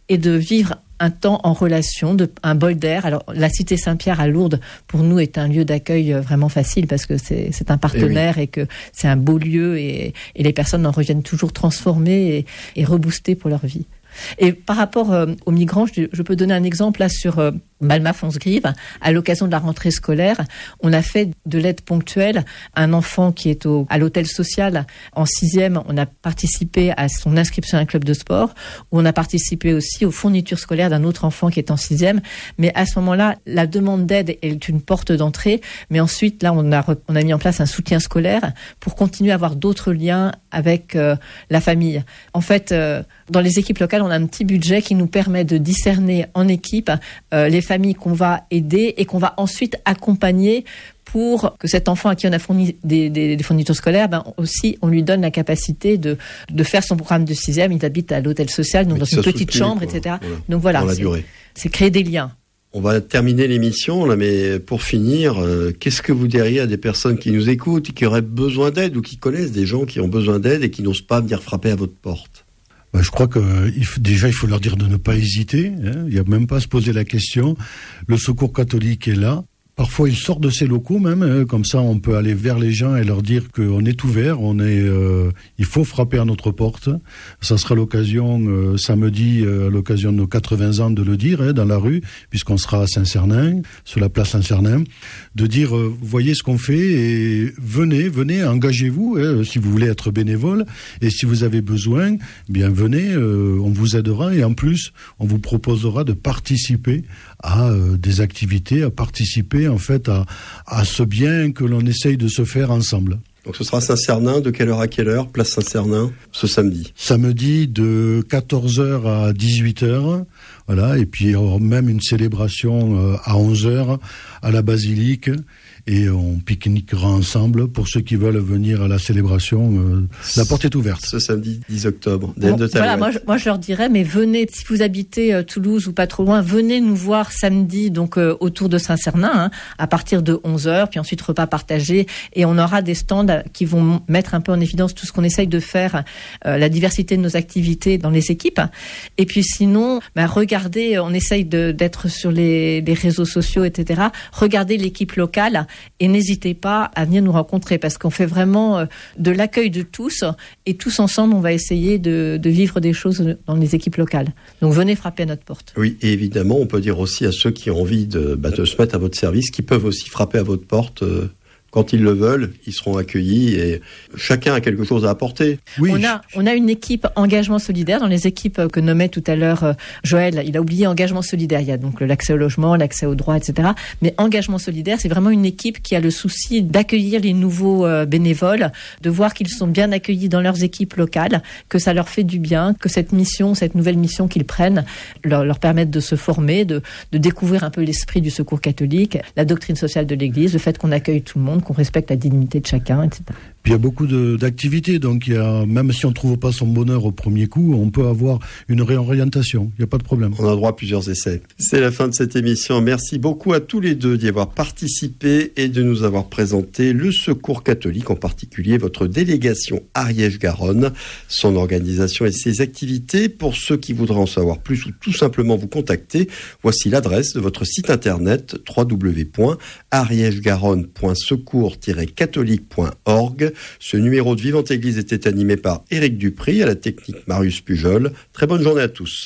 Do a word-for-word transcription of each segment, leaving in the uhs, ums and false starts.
et de vivre un temps en relation, de, un bol d'air. Alors, la Cité Saint-Pierre à Lourdes, pour nous, est un lieu d'accueil vraiment facile parce que c'est, c'est un partenaire et, oui. et que c'est un beau lieu et, et les personnes en reviennent toujours transformées et, et reboostées pour leur vie. Et par rapport euh, aux migrants, je, je peux donner un exemple là sur euh, Malma-Fonsgrive. À l'occasion de la rentrée scolaire, on a fait de l'aide ponctuelle à un enfant qui est au, à l'hôtel social en sixième. On a participé à son inscription à un club de sport, où on a participé aussi aux fournitures scolaires d'un autre enfant qui est en sixième. Mais à ce moment-là, la demande d'aide est une porte d'entrée. Mais ensuite, là, on a, on a mis en place un soutien scolaire pour continuer à avoir d'autres liens avec euh, la famille. En fait, euh, dans les équipes locales, on a un petit budget qui nous permet de discerner en équipe euh, les familles qu'on va aider et qu'on va ensuite accompagner pour que cet enfant à qui on a fourni des, des, des fournitures scolaires, ben aussi, on lui donne la capacité de, de faire son programme de sixième. Il habite à l'hôtel social, donc dans une petite soutenu, chambre, quoi. et cetera. Voilà. Donc voilà, c'est, c'est créer des liens. On va terminer l'émission, là, mais pour finir, euh, qu'est-ce que vous diriez à des personnes qui nous écoutent, qui auraient besoin d'aide ou qui connaissent des gens qui ont besoin d'aide et qui n'osent pas venir frapper à votre porte? Ben, je crois que il faut, déjà, il faut leur dire de ne pas hésiter. Hein. Il n'y a même pas à se poser la question. Le Secours catholique est là. Parfois, il sort de ses locaux même, hein, comme ça on peut aller vers les gens et leur dire qu'on est ouvert, on est, euh, il faut frapper à notre porte. Ça sera l'occasion, euh, samedi, euh, à l'occasion de nos quatre-vingts ans de le dire, hein, dans la rue, puisqu'on sera à Saint-Cernin, sur la place Saint-Cernin, de dire, euh, voyez ce qu'on fait et venez, venez, engagez-vous, hein, si vous voulez être bénévole, et si vous avez besoin, bien venez, euh, on vous aidera et en plus, on vous proposera de participer à euh, des activités, à participer en fait à, à ce bien que l'on essaye de se faire ensemble. Donc ce sera Saint-Cernin, de quelle heure à quelle heure, place Saint-Cernin, ce samedi? Samedi de quatorze heures à dix-huit heures, voilà, et puis même une célébration à onze heures à la basilique. Et on pique-niquera ensemble pour ceux qui veulent venir à la célébration. Euh, la porte est ouverte. Ce samedi dix octobre. Bon, voilà, moi je, moi je leur dirais, mais venez, si vous habitez euh, Toulouse ou pas trop loin, venez nous voir samedi donc euh, autour de Saint-Cernin, hein, à partir de onze heures, puis ensuite repas partagé. Et on aura des stands qui vont mettre un peu en évidence tout ce qu'on essaye de faire, euh, la diversité de nos activités dans les équipes. Et puis sinon, bah, regardez, on essaye de, d'être sur les, les réseaux sociaux, et cetera. Regardez l'équipe locale. Et n'hésitez pas à venir nous rencontrer parce qu'on fait vraiment de l'accueil de tous et tous ensemble, on va essayer de, de vivre des choses dans les équipes locales. Donc venez frapper à notre porte. Oui, et évidemment, on peut dire aussi à ceux qui ont envie de, bah, de se mettre à votre service, qui peuvent aussi frapper à votre porte. Euh... Quand ils le veulent, ils seront accueillis et chacun a quelque chose à apporter. Oui. On a, on a une équipe engagement solidaire dans les équipes que nommait tout à l'heure Joël. Il a oublié engagement solidaire. Il y a donc l'accès au logement, l'accès aux droits, et cetera. Mais engagement solidaire, c'est vraiment une équipe qui a le souci d'accueillir les nouveaux bénévoles, de voir qu'ils sont bien accueillis dans leurs équipes locales, que ça leur fait du bien, que cette mission, cette nouvelle mission qu'ils prennent, leur, leur permette de se former, de, de découvrir un peu l'esprit du Secours catholique, la doctrine sociale de l'Église, le fait qu'on accueille tout le monde, qu'on respecte la dignité de chacun, et cetera. Puis il y a beaucoup de, d'activités, donc il y a, même si on ne trouve pas son bonheur au premier coup, on peut avoir une réorientation, il n'y a pas de problème. On a droit à plusieurs essais. C'est la fin de cette émission. Merci beaucoup à tous les deux d'y avoir participé et de nous avoir présenté le Secours catholique, en particulier votre délégation Ariège-Garonne, son organisation et ses activités. Pour ceux qui voudraient en savoir plus ou tout simplement vous contacter, voici l'adresse de votre site internet w w w point ariège garonne point secours tiret catholique point org. Ce numéro de Vivante Église était animé par Éric Dupry, à la technique Marius Pujol. Très bonne journée à tous.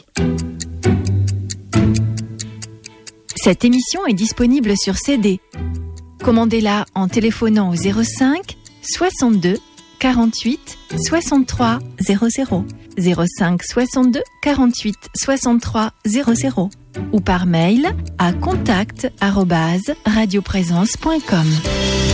Cette émission est disponible sur C D. Commandez-la en téléphonant au zéro cinq soixante-deux quarante-huit soixante-trois zéro zéro, zéro cinq soixante-deux quarante-huit soixante-trois zéro zéro ou par mail à contact arobase radioprésence point com.